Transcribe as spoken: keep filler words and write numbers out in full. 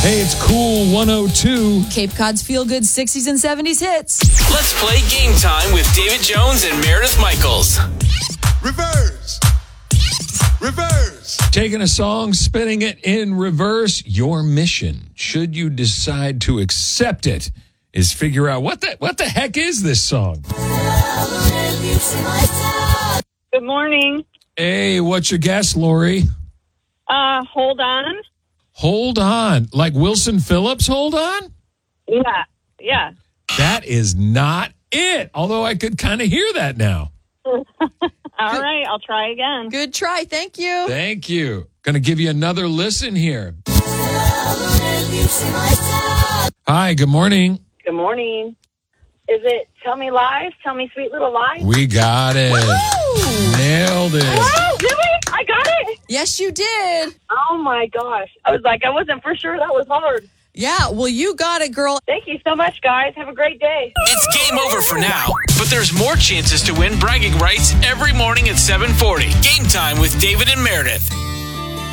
Hey, it's Cool one oh two. Cape Cod's feel-good sixties and seventies hits. Let's play Game Time with David Jones and Meredith Michaels. Reverse. Reverse. Taking a song, spinning it in reverse. Your mission, should you decide to accept it, is figure out what the what the heck is this song? Good morning. Hey, what's your guess, Lori? Uh, hold on. Hold on. Like Wilson Phillips, hold on? Yeah, yeah. That is not it, although I could kind of hear that now. All right, I'll try again. Good try. Thank you. Thank you. Going to give you another listen here. Hi, good morning. Good morning. Is it Tell Me Lies? Tell Me Sweet Little Lies? We got it. Woo! Nailed it. Oh, did we? I got it? Yes, you did. Oh, my gosh. I was like, I wasn't for sure that was hard. Yeah, well, you got it, girl. Thank you so much, guys. Have a great day. It's game over for now, but there's more chances to win bragging rights every morning at seven forty. Game Time with David and Meredith.